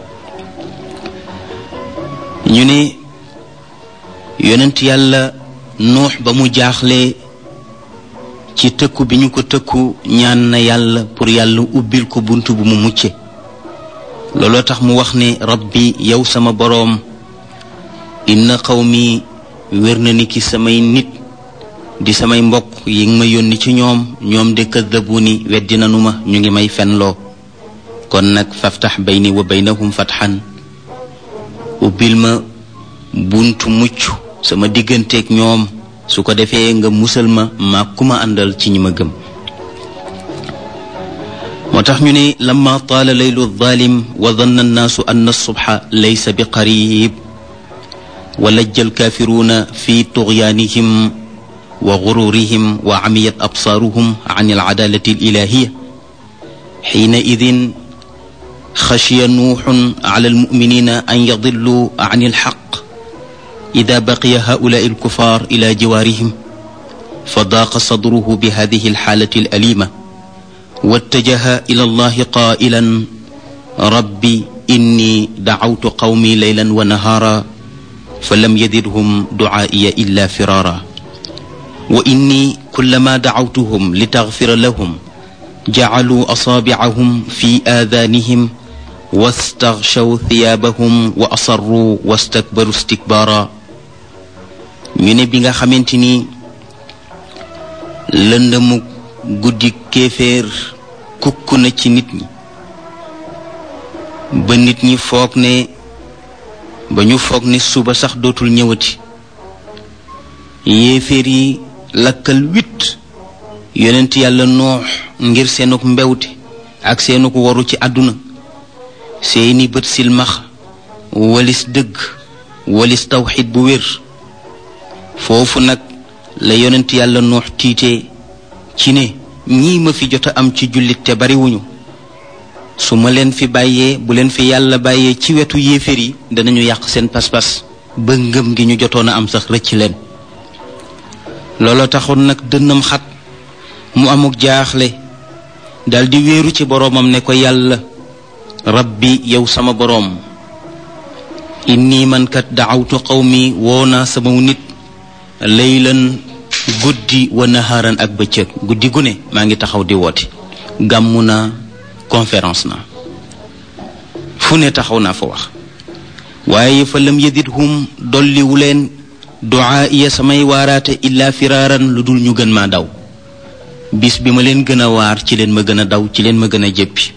ñu ne yonent yàlla Nuux ba mu jaaxle ci tëkku bi ñu ko tëkku ñaan na yàlla pour yàlla ubbil ko bunt bu mu mucce. looloo tax mu wax ne rabbi yow sama boroom inna qawmi wér na ni ki samay nit di samay mbokk yi nga ma yónni ci ñoom de kaddabuuni weddi nanu ma, ñu ngi may fenloo. kon nag faftax bayni wa baynahum fatxan, ubbil ma buntu mucc sama digganteeg ñoom, su ko defee nga musal ma maa ku ma àndal ci ñi ma gëm. moo tax ñu ne lamma taala laylu zalim wa danna annaasu anna subha laysa bi qarib wa lajja alkaafiruuna fi tughyaanihim wa gururihim wa amiyat absaaruhum an alcadaalati alilahiya xiinaidin xashiya nuuxun ala almuminina an yadilluu an alxaq ida baqiya haulaai alkufaar ila jiwaarihim fa daaqa sadruhu bi hadihi alxaalati alalima wattajaha ila allahi qaa'ilan rabbi inni dacawtu qawmi laylan wa nahaara fa lam yazidhum ducaa'iya illa firaara wa inni kullama dacawtuhum litaghfira lahum jacaluu asaabicahum fi aadaanihim wastaghshaw thiyaabahum wa asarruu wastakbaru istikbaara. ñu ne bi nga xamante ni lëndëmu guddi kéeféer kukk na ci nit ñi ba nit ñi foog ne suba sax dootul ñëwati. yéeféer yi lakkal wit yonent yàlla Nuux ngir seenuk mbewte ak seenuk waru ci àdduna, seeni bët silmax walis dëgg walis tawxid bu wér. foofu nag la yonent yàlla Nuux tiitee ci ne ñii ma fi jot a am ci jullit te bariwuñu, su ma leen fi bàyyee, bu leen fi yàlla bàyyee ci wetu yéeféer yi danañu yàq seen pas-pas ba ngëm gi ñu jotoon a am sax rëcc leen. looloo taxoon nag dënnam xat mu amuk jaaxle daldi wéeru ci boroomam ne ko yàlla rabbi yow sama boroom inni man kat dacawtu qawmi woo naa sama nit laylan guddi wa naharan ak bëccëg. guddi gu ne maa ngi taxaw di woote, gàmmu naa, conférence naa, fu ne taxaw naa fa wax, waaye fa lam yazidhum dolliwu leen duaa'iya samay waaraate illa firaaran lu dul ñu gën maa daw. bis bi ma leen gën a waar ci leen ma gën a daw, ci leen ma gën a jéppi.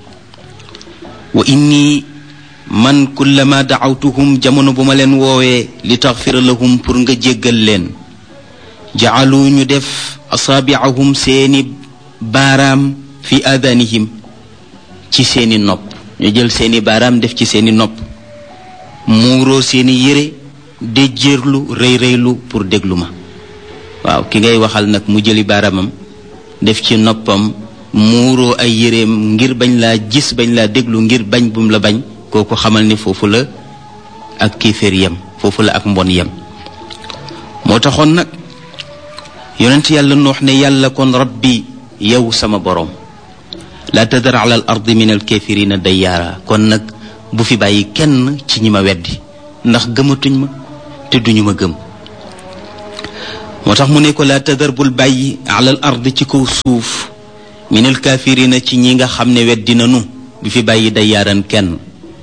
wa inni man kullama dacawtuhum jamono bu ma leen woowee li taxfira lahum pour nga jéggal leen, jaalu ñu def asaabiahum seeni baaraam fi aadanihim ci seeni nopp, ñu jël seeni baaraam def ci seeni nopp, muuroo seeni yére déjjéerlu rëy rëylu pour déglu ma. waaw ki ngay waxal nag mu jëli baaraamam def ci noppam muuroo ay yéreem ngir bañ laa gis, bañ laa déglu, ngir bañ bum la bañ, kooku xamal ni foofu la ak kéeféer yem, foofu la ak mbon yem. moo taxoon nag yonent yàlla Nuux ne yàlla kon rabbi yow sama boroom laa tadar ala al ardi min al kaafirina dayyaara. kon nag bu fi bàyyi kenn ci ñi ma weddi ndax gëmatuñ ma te duñu ma gëm moo tax mu ne ko laa tadar bul bàyyi alal ard ci kaw suuf min al kaafirina ci ñi nga xam ne weddi nanu bi fi bàyyi dayyaaran kenn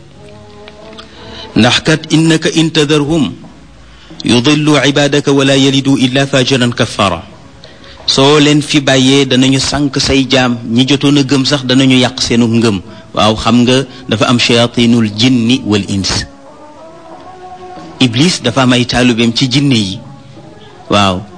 ndax kat innaka in tadarhum yudillu ibadaka wala yalidu illa fajiran kaffara soo leen fi bàyyee danañu sànk say jaam ñi jotoon a gëm sax danañu yàq seenu ngëm waaw xam nga dafa am shayatinul jinni wal ins iblis dafa am ay taalubeem ci jinne yi waaw